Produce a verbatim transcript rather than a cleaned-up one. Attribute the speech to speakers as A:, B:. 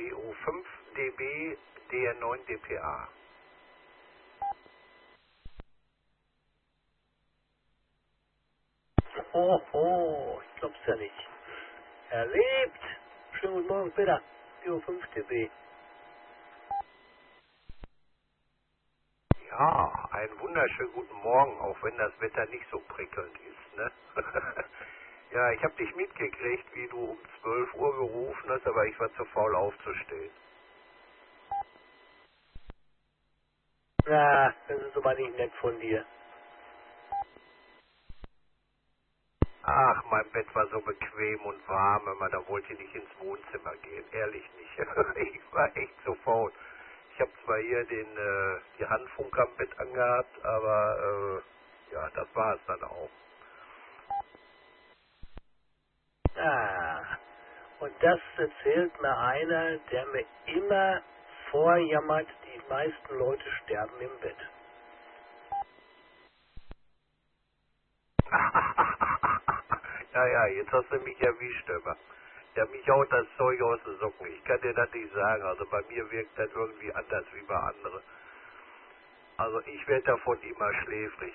A: T O fünf dB, D R neun dPA.
B: Oh, oh, ich glaub's ja nicht. Erlebt! Schönen guten Morgen, Peter. T O fünf dB.
A: Ja, einen wunderschönen guten Morgen, auch wenn das Wetter nicht so prickelnd ist, ne? Ja, ich habe dich mitgekriegt, wie du um zwölf Uhr gerufen hast, aber ich war zu faul aufzustehen.
B: Na, das ist aber nicht nett von dir.
A: Ach, mein Bett war so bequem und warm, aber da wollte ich nicht ins Wohnzimmer gehen, ehrlich nicht. Ich war echt so faul. Ich habe zwar hier den, äh, die Handfunk am Bett angehabt, aber äh, ja, das war es dann auch.
B: Ah, und das erzählt mir einer, der mir immer vorjammert, die meisten Leute sterben im Bett.
A: Ja, ja, jetzt hast du mich erwischt, aber. Ja, mich haut das Zeug aus den Socken. Ich kann dir das nicht sagen. Also bei mir wirkt das irgendwie anders wie bei anderen. Also ich werde davon immer schläfrig.